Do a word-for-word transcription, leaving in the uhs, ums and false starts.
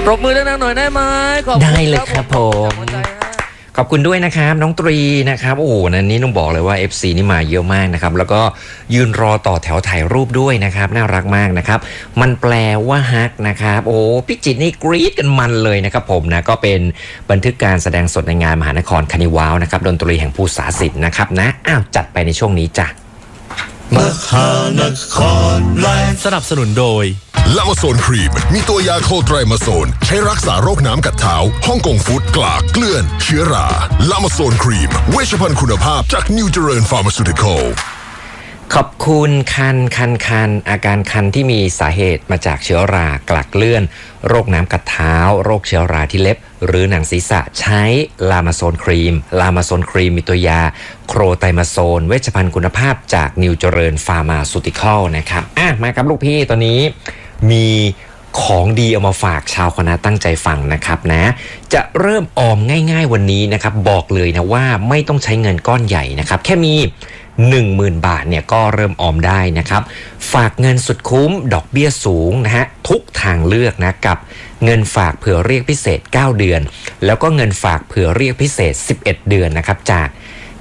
รบมือดังๆหน่อยได้ไหมขอบคุณได้เลยครับผมขอบคุณด้วยนะครับน้องตรีนะครับโอ้โหนั่นนี่ต้องบอกเลยว่า เอฟ ซี นี่มาเยอะมากนะครับแล้วก็ยืนรอต่อแถวถ่ายรูปด้วยนะครับน่ารักมากนะครับมันแปลว่าฮักนะครับโอ้พี่จิตนี่กรี๊ดกันมันเลยนะครับผมนะก็เป็นบันทึกการแสดงสดในงานมหานครคานิวาวนะครับดนตรีแห่งภูษาสิทธิ์นะครับนะอ้าวจัดไปในช่วงนี้จ้ะมหานครไลฟ์สนับสนุนโดยลามาโซนครีมมีตัวยาโคไตรมาโซนใช้รักษาโรคน้ำกัดเท้าฮ่องกงฟู้ดกลากเกลื่อนเชื้อราลามาโซนครีมเวชภัณฑ์คุณภาพจากนิวเจริญฟาร์มาซูติคอลขอบคุณคันคันคันอาการคันที่มีสาเหตุมาจากเชื้อรากลักเลื่อนโรคน้ำกัดเท้าโรคเชื้อราที่เล็บหรือหนังศีรษะใช้ลามาโซนครีมลามาโซนครีมมีตัวยาโครไตมาโซนเวชภัณฑ์คุณภาพจากนิวเจริญฟาร์มาซูติคอลนะครับอ่ะมาครับลูกพี่ตอนนี้มีของดีเอามาฝากชาวคณะตั้งใจฟังนะครับนะจะเริ่มออมง่ายๆวันนี้นะครับบอกเลยนะว่าไม่ต้องใช้เงินก้อนใหญ่นะครับแค่มีหนึ่งหมื่นบาทเนี่ยก็เริ่มออมได้นะครับฝากเงินสุดคุ้มดอกเบี้ยสูงนะฮะทุกทางเลือกนะกับเงินฝากเผื่อเรียกพิเศษเก้าเดือนแล้วก็เงินฝากเผื่อเรียกพิเศษสิบเอ็ดเดือนนะครับจาก